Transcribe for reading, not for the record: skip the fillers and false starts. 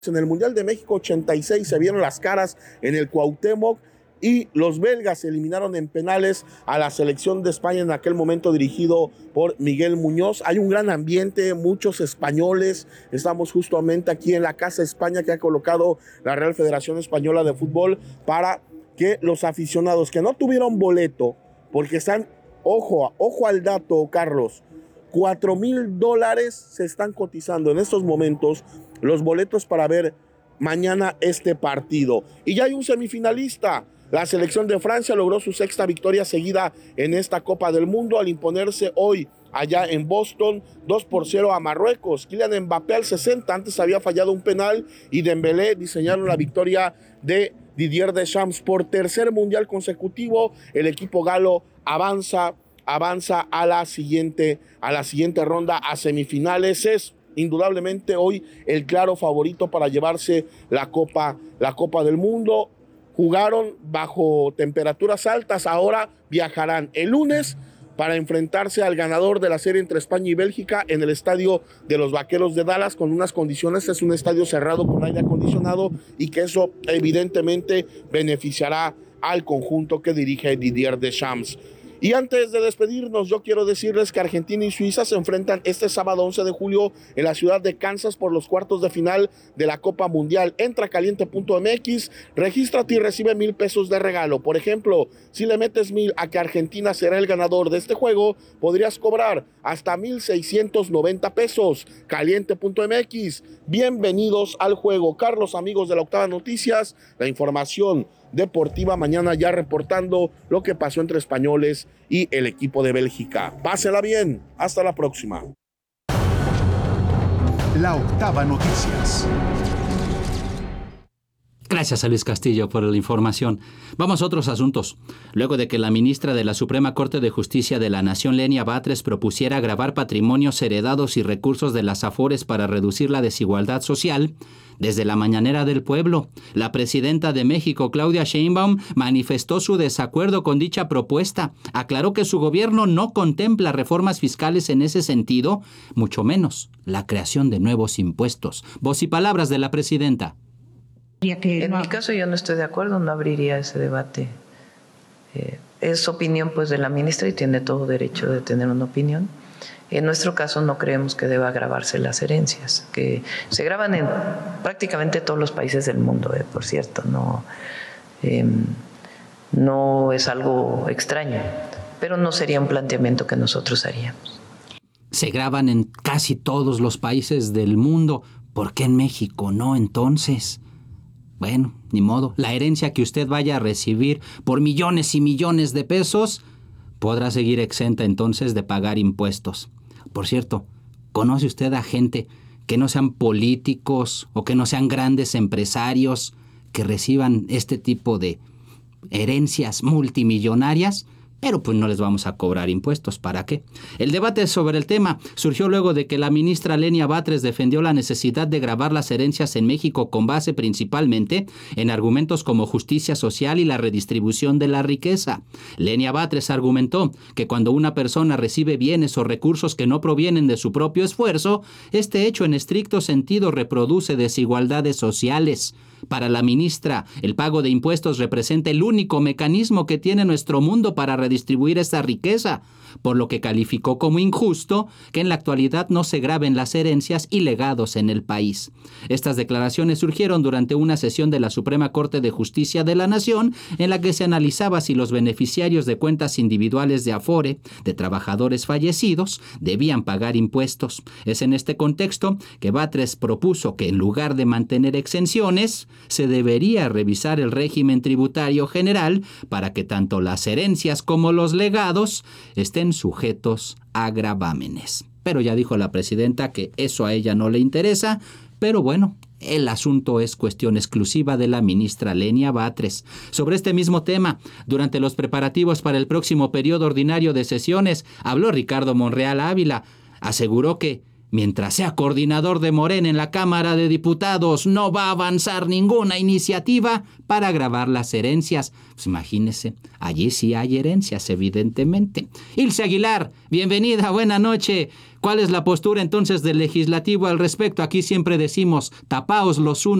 En el Mundial de México 86 se vieron las caras en el Cuauhtémoc y los belgas eliminaron en penales a la selección de España en aquel momento dirigido por Miguel Muñoz. Hay un gran ambiente, muchos españoles. Estamos justamente aquí en la Casa España que ha colocado la Real Federación Española de Fútbol para que los aficionados que no tuvieron boleto, porque están, ojo al dato, Carlos, $4,000 se están cotizando en estos momentos los boletos para ver mañana este partido. Y ya hay un semifinalista. La selección de Francia logró su sexta victoria seguida en esta Copa del Mundo al imponerse hoy allá en Boston 2-0 a Marruecos. Kylian Mbappé al 60, antes había fallado un penal, y Dembélé diseñaron la victoria de Didier Deschamps. Por tercer mundial consecutivo, el equipo galo avanza a la siguiente ronda, a semifinales. Es indudablemente hoy el claro favorito para llevarse la Copa del Mundo. Jugaron bajo temperaturas altas, ahora viajarán el lunes para enfrentarse al ganador de la serie entre España y Bélgica en el estadio de los Vaqueros de Dallas, con unas condiciones. Es un estadio cerrado con aire acondicionado y que eso evidentemente beneficiará al conjunto que dirige Didier Deschamps. Y antes de despedirnos, yo quiero decirles que Argentina y Suiza se enfrentan este sábado 11 de julio en la ciudad de Kansas por los cuartos de final de la Copa Mundial. Entra a caliente.mx, regístrate y recibe $1,000 de regalo. Por ejemplo, si le metes 1,000 a que Argentina será el ganador de este juego, podrías cobrar hasta $1,690. Caliente.mx, bienvenidos al juego. Carlos, amigos de la Octava Noticias, la información deportiva mañana ya reportando lo que pasó entre españoles y el equipo de Bélgica. Pásela bien, hasta la próxima. La Octava Noticias. Gracias a Luis Castillo por la información. Vamos a otros asuntos. Luego de que la ministra de la Suprema Corte de Justicia de la Nación, Lenia Batres, propusiera gravar patrimonios heredados y recursos de las Afores para reducir la desigualdad social, desde la mañanera del pueblo, la presidenta de México, Claudia Sheinbaum, manifestó su desacuerdo con dicha propuesta. Aclaró que su gobierno no contempla reformas fiscales en ese sentido, mucho menos la creación de nuevos impuestos. Voz y palabras de la presidenta. En mi caso yo no estoy de acuerdo, no abriría ese debate. Es opinión pues de la ministra y tiene todo derecho de tener una opinión. En nuestro caso no creemos que deba gravarse las herencias, que se graban en prácticamente todos los países del mundo, por cierto, no es algo extraño, pero no sería un planteamiento que nosotros haríamos. Se graban en casi todos los países del mundo. ¿Por qué en México no entonces? Bueno, ni modo. La herencia que usted vaya a recibir por millones y millones de pesos podrá seguir exenta entonces de pagar impuestos. Por cierto, ¿conoce usted a gente que no sean políticos o que no sean grandes empresarios que reciban este tipo de herencias multimillonarias? Pero pues no les vamos a cobrar impuestos, ¿para qué? El debate sobre el tema surgió luego de que la ministra Lenia Batres defendió la necesidad de gravar las herencias en México con base principalmente en argumentos como justicia social y la redistribución de la riqueza. Lenia Batres argumentó que cuando una persona recibe bienes o recursos que no provienen de su propio esfuerzo, este hecho en estricto sentido reproduce desigualdades sociales. Para la ministra, el pago de impuestos representa el único mecanismo que tiene nuestro mundo para redistribuir esta riqueza, por lo que calificó como injusto que en la actualidad no se graven las herencias y legados en el país. Estas declaraciones surgieron durante una sesión de la Suprema Corte de Justicia de la Nación en la que se analizaba si los beneficiarios de cuentas individuales de Afore, de trabajadores fallecidos, debían pagar impuestos. Es en este contexto que Batres propuso que en lugar de mantener exenciones, se debería revisar el régimen tributario general para que tanto las herencias como los legados estén sujetos a gravámenes. Pero ya dijo la presidenta que eso a ella no le interesa, pero bueno, el asunto es cuestión exclusiva de la ministra Lenia Batres. Sobre este mismo tema, durante los preparativos para el próximo periodo ordinario de sesiones, habló Ricardo Monreal Ávila. Aseguró que mientras sea coordinador de Morena en la Cámara de Diputados, no va a avanzar ninguna iniciativa para gravar las herencias. Pues imagínese, allí sí hay herencias, evidentemente. Ilse Aguilar, bienvenida, buena noche. ¿Cuál es la postura entonces del legislativo al respecto? Aquí siempre decimos, tapaos los unos